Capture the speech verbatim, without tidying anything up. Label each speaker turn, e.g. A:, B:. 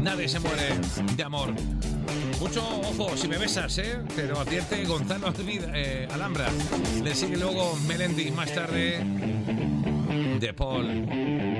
A: Nadie se muere de amor. Mucho ojo si me besas, ¿eh? Pero advierte Gonzalo Alvida, eh, Alhambra. Le sigue luego Melendi más tarde. De Paul.